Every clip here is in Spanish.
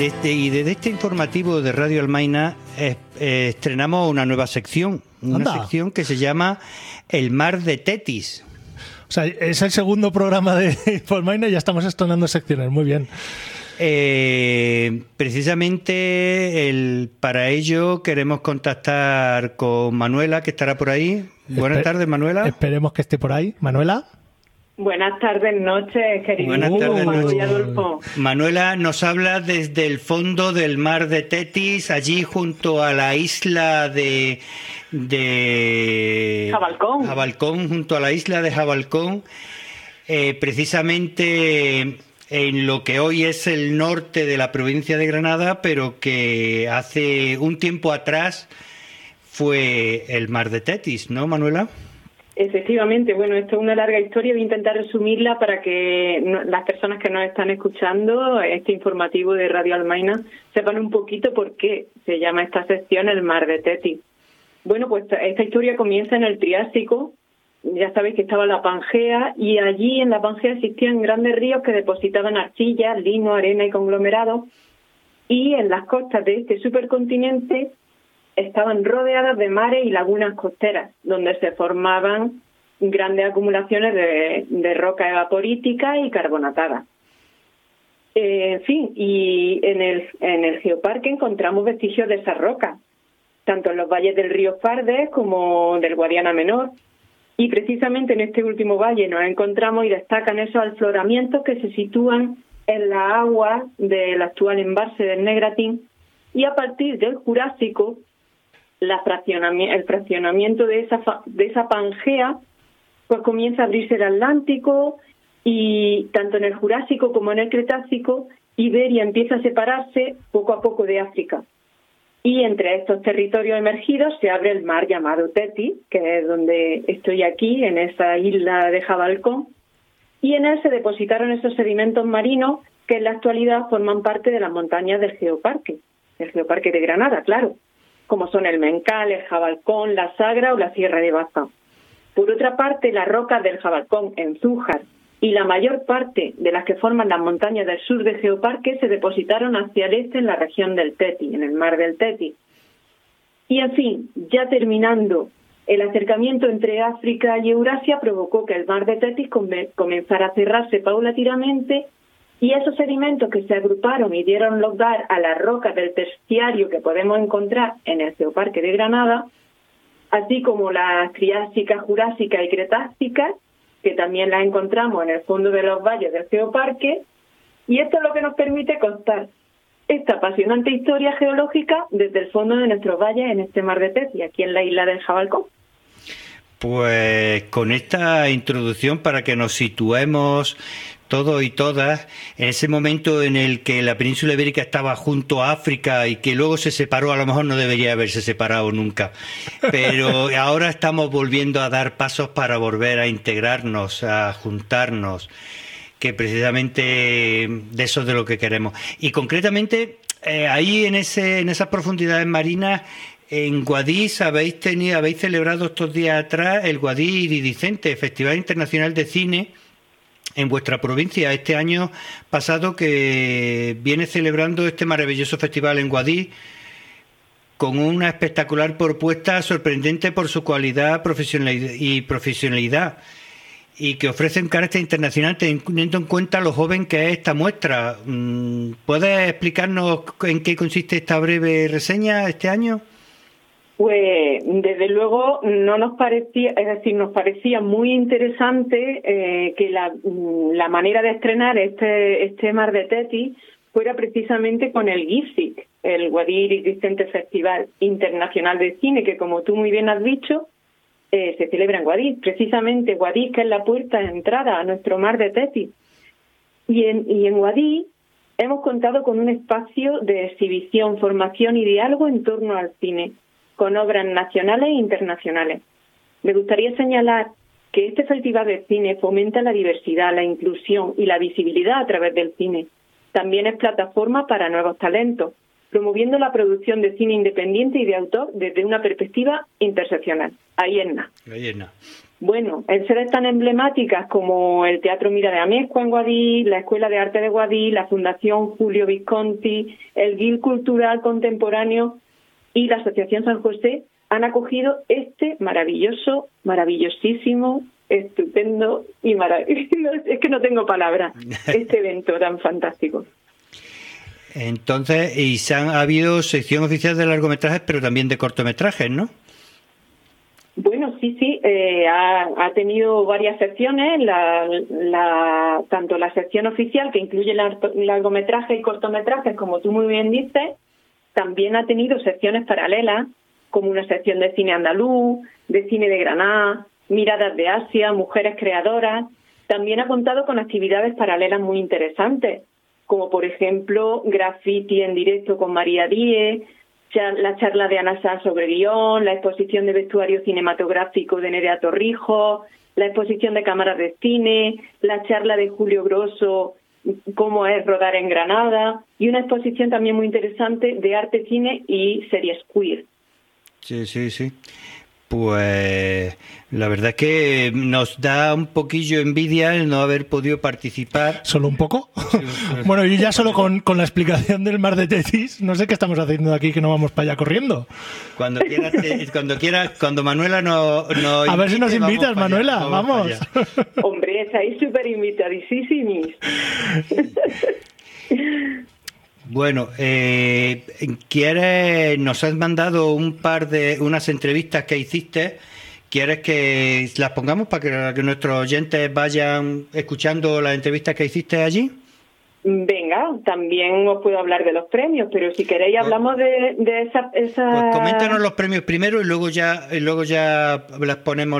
desde este informativo de Radio Almaina estrenamos una nueva sección, sección que se llama El Mar de Tetis. O sea, es el segundo programa de Almaina y ya estamos estrenando secciones, muy bien. Precisamente para ello queremos contactar con Manuela, que estará por ahí. Buenas tardes, Manuela. Esperemos que esté por ahí. Manuela. Buenas tardes, noches, querido. Buenas tardes, noches. Adolfo. Manuela nos habla desde el fondo del mar de Tetis, allí junto a la isla de Jabalcón, junto a la isla de Jabalcón, precisamente en lo que hoy es el norte de la provincia de Granada, pero que hace un tiempo atrás fue el mar de Tetis, ¿no, Manuela? Efectivamente, bueno, esto es una larga historia, voy a intentar resumirla para que las personas que nos están escuchando, este informativo de Radio Almaina, sepan un poquito por qué se llama esta sección el Mar de Tetis. Bueno, pues esta historia comienza en el Triásico, ya sabéis que estaba la Pangea, y allí en la Pangea existían grandes ríos que depositaban arcilla, lino, arena y conglomerados, y en las costas de este supercontinente estaban rodeadas de mares y lagunas costeras, donde se formaban grandes acumulaciones de roca evaporítica y carbonatada. En fin, y en el geoparque encontramos vestigios de esas rocas, tanto en los valles del río Fardes como del Guadiana Menor. Y precisamente en este último valle nos encontramos y destacan esos afloramientos que se sitúan en la agua del actual embalse del Negratín, y a partir del Jurásico el fraccionamiento de esa Pangea pues comienza a abrirse el Atlántico, y tanto en el Jurásico como en el Cretácico Iberia empieza a separarse poco a poco de África, y entre estos territorios emergidos se abre el mar llamado Tetis, que es donde estoy aquí, en esa isla de Jabalcón, y en él se depositaron esos sedimentos marinos que en la actualidad forman parte de las montañas del geoparque de Granada, claro, como son el Mencal, el Jabalcón, la Sagra o la Sierra de Baza. Por otra parte, las rocas del Jabalcón en Zújar y la mayor parte de las que forman las montañas del sur del geoparque se depositaron hacia el este en la región del Tetis, en el mar del Tetis. Y en fin, ya terminando, el acercamiento entre África y Eurasia provocó que el mar de Tetis comenzara a cerrarse paulatinamente, y esos sedimentos que se agruparon y dieron lugar a las rocas del terciario que podemos encontrar en el geoparque de Granada, así como las triásicas, jurásicas y cretácicas, que también las encontramos en el fondo de los valles del geoparque, y esto es lo que nos permite contar esta apasionante historia geológica desde el fondo de nuestros valles en este mar de Tetis, aquí en la isla del Jabalcón. Pues con esta introducción, para que nos situemos todos y todas, en ese momento en el que la península ibérica estaba junto a África y que luego se separó, a lo mejor no debería haberse separado nunca, pero ahora estamos volviendo a dar pasos para volver a integrarnos, a juntarnos, que precisamente de eso es de lo que queremos. Y concretamente, ahí en esas profundidades marinas, en Guadix habéis celebrado estos días atrás el Guadix Iridiscente, Festival Internacional de Cine, en vuestra provincia, este año pasado, que viene celebrando este maravilloso festival en Guadix con una espectacular propuesta sorprendente por su cualidad profesionalidad, y que ofrece un carácter internacional teniendo en cuenta lo joven que es esta muestra. ¿Puedes explicarnos en qué consiste esta breve reseña este año? Pues desde luego no nos parecía, es decir, nos parecía muy interesante que la manera de estrenar este Mar de Tetis fuera precisamente con el GIFCIC, el Guadix Iridiscente Festival Internacional de Cine, que como tú muy bien has dicho, se celebra en Guadix. Precisamente Guadix, que es la puerta de entrada a nuestro Mar de Tetis. Y en Guadix hemos contado con un espacio de exhibición, formación y diálogo en torno al cine, con obras nacionales e internacionales. Me gustaría señalar que este Festival de Cine fomenta la diversidad, la inclusión y la visibilidad a través del cine. También es plataforma para nuevos talentos, promoviendo la producción de cine independiente y de autor desde una perspectiva interseccional. Ahí es nada. Bueno, en sedes tan emblemáticas como el Teatro Mira de Amezcua en Guadix, la Escuela de Arte de Guadix, la Fundación Julio Visconti, el Guild Cultural Contemporáneo y la Asociación San José han acogido este maravilloso, maravillosísimo, estupendo y maravilloso, es que no tengo palabras, este evento tan fantástico. Entonces, ha habido sección oficial de largometrajes, pero también de cortometrajes, ¿no? Bueno, sí, ha tenido varias secciones, tanto la sección oficial, que incluye largometrajes y cortometrajes, como tú muy bien dices, también ha tenido secciones paralelas, como una sección de cine andaluz, de cine de Granada, Miradas de Asia, Mujeres Creadoras. También ha contado con actividades paralelas muy interesantes, como por ejemplo Graffiti en directo con María Díez, la charla de Ana Sá sobre guión, la exposición de vestuario cinematográfico de Nerea Torrijos, la exposición de cámaras de cine, la charla de Julio Grosso, cómo es rodar en Granada, y una exposición también muy interesante de arte, cine y series queer. Sí. Pues la verdad es que nos da un poquillo envidia el no haber podido participar. ¿Solo un poco? Bueno, yo ya solo con la explicación del mar de Tetis, no sé qué estamos haciendo aquí, que no vamos para allá corriendo. Cuando quieras, cuando Manuela nos a ver si nos invitas, Manuela, vamos. Hombre, estáis súper invitadísimos. Bueno, nos has mandado unas entrevistas que hiciste. ¿Quieres que las pongamos para que nuestros oyentes vayan escuchando las entrevistas que hiciste allí? Venga, también os puedo hablar de los premios, pero si queréis hablamos de esa... Pues coméntanos los premios primero y luego ya las ponemos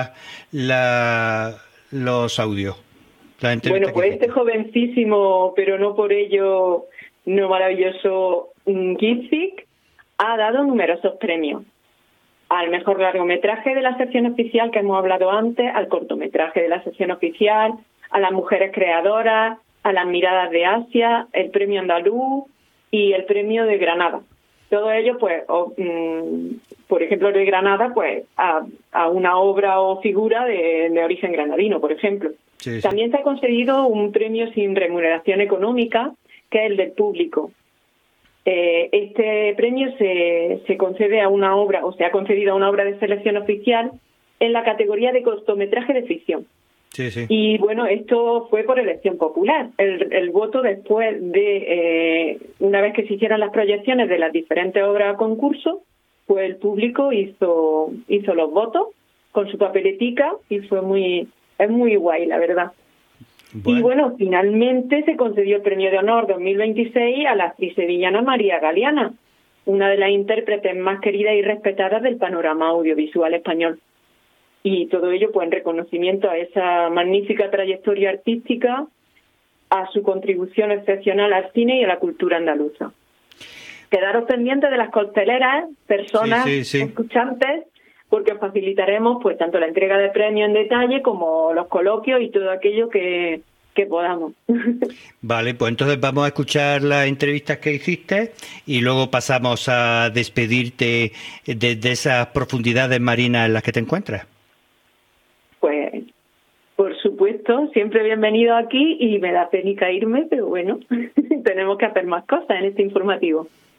los audios. Bueno, pues este jovencísimo, pero no por ello no maravilloso, Gipsic ha dado numerosos premios. Al mejor largometraje de la sección oficial que hemos hablado antes, al cortometraje de la sección oficial, a las mujeres creadoras, a las miradas de Asia, el premio andaluz y el premio de Granada. Todo ello, pues, por ejemplo, de Granada, pues, a una obra o figura de origen granadino, por ejemplo. Sí. También se ha concedido un premio sin remuneración económica, que es el del público. Este premio se concede a una obra, o se ha concedido a una obra de selección oficial en la categoría de cortometraje de ficción. Sí. Y bueno, esto fue por elección popular. El voto después de, una vez que se hicieron las proyecciones de las diferentes obras a concurso, pues el público hizo los votos con su papeletica y es muy guay, la verdad. Bueno. Y bueno, finalmente se concedió el premio de honor 2026 a la actriz sevillana María Galeana, una de las intérpretes más queridas y respetadas del panorama audiovisual español. Y todo ello pues en reconocimiento a esa magnífica trayectoria artística, a su contribución excepcional al cine y a la cultura andaluza. Quedaros pendientes de las cocteleras, personas escuchantes, porque os facilitaremos pues tanto la entrega de premios en detalle como los coloquios y todo aquello que podamos. Vale, pues entonces vamos a escuchar las entrevistas que hiciste y luego pasamos a despedirte de esas profundidades marinas en las que te encuentras. Pues, por supuesto, siempre bienvenido aquí y me da penica irme, pero bueno, tenemos que hacer más cosas en este informativo.